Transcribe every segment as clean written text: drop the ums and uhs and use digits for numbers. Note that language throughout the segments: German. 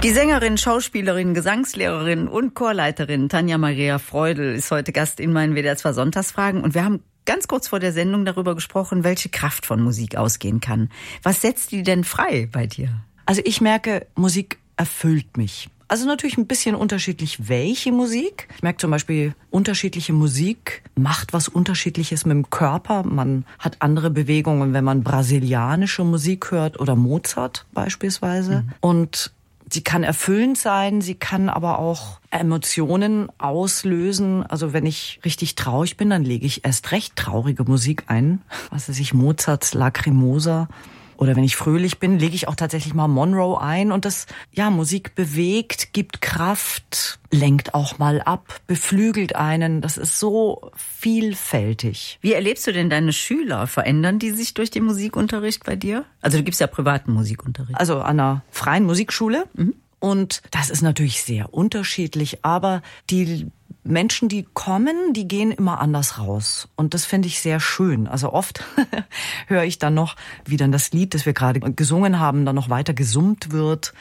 Die Sängerin, Schauspielerin, Gesangslehrerin und Chorleiterin Tanja Maria Freudl ist heute Gast in meinen WDR 2 Sonntagsfragen. Und wir haben ganz kurz vor der Sendung darüber gesprochen, welche Kraft von Musik ausgehen kann. Was setzt die denn frei bei dir? Also ich merke, Musik erfüllt mich. Also natürlich ein bisschen unterschiedlich, welche Musik. Ich merke zum Beispiel, unterschiedliche Musik macht was Unterschiedliches mit dem Körper. Man hat andere Bewegungen, wenn man brasilianische Musik hört oder Mozart beispielsweise. Und sie kann erfüllend sein, sie kann aber auch Emotionen auslösen. Also wenn ich richtig traurig bin, dann lege ich erst recht traurige Musik ein. Was weiß ich, Mozarts Lacrimosa. Oder wenn ich fröhlich bin, lege ich auch tatsächlich mal Monroe ein. Und das, ja, Musik bewegt, gibt Kraft, lenkt auch mal ab, beflügelt einen. Das ist so vielfältig. Wie erlebst du denn deine Schüler? Verändern die sich durch den Musikunterricht bei dir? Also du gibst ja privaten Musikunterricht. Also an einer freien Musikschule. Und das ist natürlich sehr unterschiedlich. Aber die Menschen, die kommen, die gehen immer anders raus. Und das finde ich sehr schön. Also oft höre ich dann noch, wie dann das Lied, das wir gerade gesungen haben, dann noch weiter gesummt wird.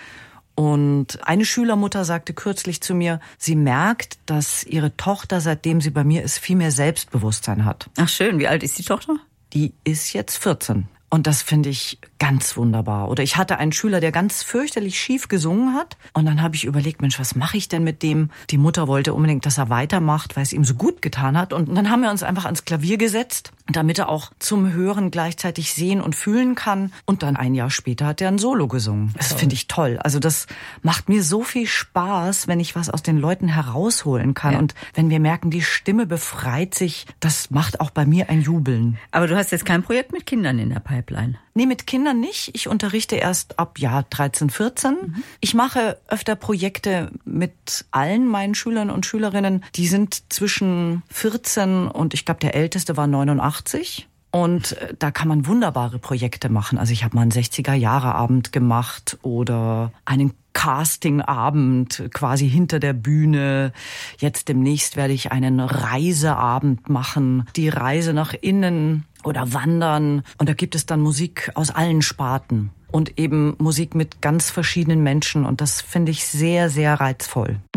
Und eine Schülermutter sagte kürzlich zu mir, sie merkt, dass ihre Tochter, seitdem sie bei mir ist, viel mehr Selbstbewusstsein hat. Ach schön, wie alt ist die Tochter? Die ist jetzt 14. Und das finde ich ganz wunderbar. Oder ich hatte einen Schüler, der ganz fürchterlich schief gesungen hat. Und dann habe ich überlegt, Mensch, was mache ich denn mit dem? Die Mutter wollte unbedingt, dass er weitermacht, weil es ihm so gut getan hat. Und dann haben wir uns einfach ans Klavier gesetzt, damit er auch zum Hören gleichzeitig sehen und fühlen kann. Und dann ein Jahr später hat er ein Solo gesungen. Das finde ich toll. Also das macht mir so viel Spaß, wenn ich was aus den Leuten herausholen kann. Ja. Und wenn wir merken, die Stimme befreit sich, das macht auch bei mir ein Jubeln. Aber du hast jetzt kein Projekt mit Kindern in der Pipeline? Nee, mit Kindern nicht. Ich unterrichte erst ab Jahr 13, 14. Ich mache öfter Projekte mit allen meinen Schülern und Schülerinnen. Die sind zwischen 14 und ich glaube, der Älteste war 89. Und da kann man wunderbare Projekte machen. Also ich habe mal einen 60er-Jahre-Abend gemacht oder einen Casting-Abend quasi hinter der Bühne. Jetzt demnächst werde ich einen Reiseabend machen. Die Reise nach innen oder Wandern. Und da gibt es dann Musik aus allen Sparten. Und eben Musik mit ganz verschiedenen Menschen. Und das finde ich sehr, sehr reizvoll.